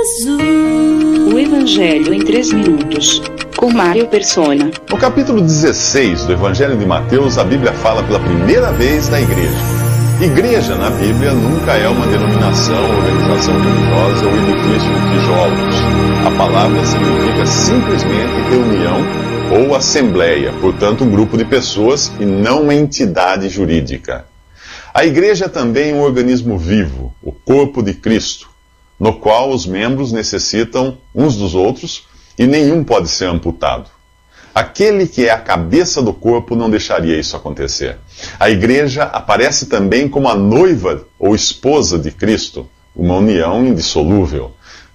O Evangelho em 3 minutos, com Mário Persona. No capítulo 16 do Evangelho de Mateus, a Bíblia fala pela primeira vez da igreja. Igreja na Bíblia nunca é uma denominação, organização religiosa ou edifício de tijolos. A palavra significa simplesmente reunião ou assembleia, portanto um grupo de pessoas e não uma entidade jurídica. A igreja é também um organismo vivo, o corpo de Cristo, no qual os membros necessitam uns dos outros e nenhum pode ser amputado. Aquele que é a cabeça do corpo não deixaria isso acontecer. A igreja aparece também como a noiva ou esposa de Cristo, uma união indissolúvel.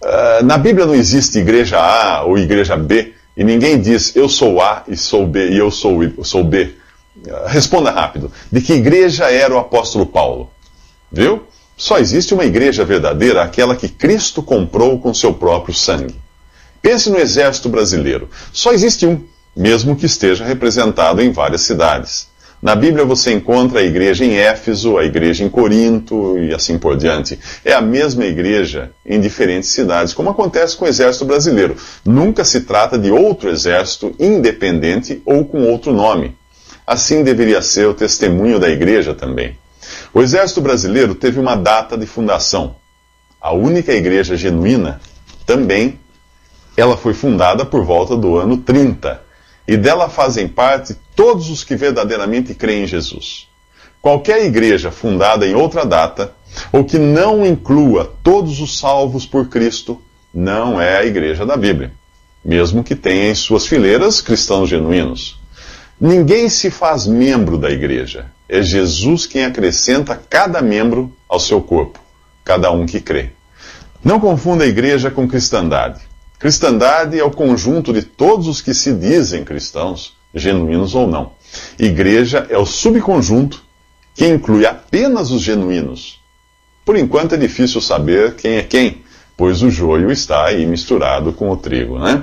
Na Bíblia não existe igreja A ou igreja B, e ninguém diz eu sou A e sou B e eu sou B. Responda rápido. De que igreja era o apóstolo Paulo? Viu? Só existe uma igreja verdadeira, aquela que Cristo comprou com seu próprio sangue. Pense no exército brasileiro. Só existe um, mesmo que esteja representado em várias cidades. Na Bíblia você encontra a igreja em Éfeso, a igreja em Corinto e assim por diante. É a mesma igreja em diferentes cidades, como acontece com o exército brasileiro. Nunca se trata de outro exército independente ou com outro nome. Assim deveria ser o testemunho da igreja também. O exército brasileiro teve uma data de fundação. A única igreja genuína também, ela foi fundada por volta do ano 30. E dela fazem parte todos os que verdadeiramente creem em Jesus. Qualquer igreja fundada em outra data, ou que não inclua todos os salvos por Cristo, não é a igreja da Bíblia, mesmo que tenha em suas fileiras cristãos genuínos. Ninguém se faz membro da igreja. É Jesus quem acrescenta cada membro ao seu corpo, cada um que crê. Não confunda a igreja com cristandade. Cristandade é o conjunto de todos os que se dizem cristãos, genuínos ou não. Igreja é o subconjunto que inclui apenas os genuínos. Por enquanto é difícil saber quem é quem, pois o joio está aí misturado com o trigo, né?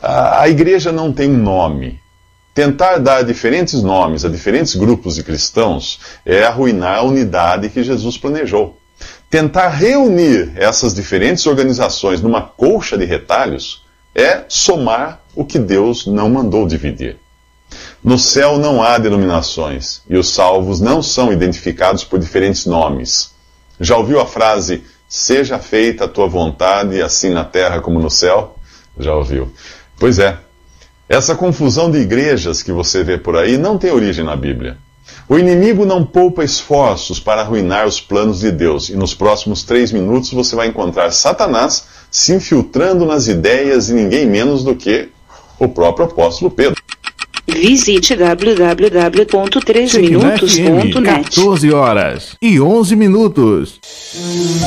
A igreja não tem um nome. Tentar dar diferentes nomes a diferentes grupos de cristãos é arruinar a unidade que Jesus planejou. Tentar reunir essas diferentes organizações numa colcha de retalhos é somar o que Deus não mandou dividir. No céu não há denominações, e os salvos não são identificados por diferentes nomes. Já ouviu a frase, seja feita a tua vontade, assim na terra como no céu? Já ouviu? Pois é. Essa confusão de igrejas que você vê por aí não tem origem na Bíblia. O inimigo não poupa esforços para arruinar os planos de Deus, e nos próximos 3 minutos você vai encontrar Satanás se infiltrando nas ideias de ninguém menos do que o próprio apóstolo Pedro. Visite www.3minutos.net. 14h11.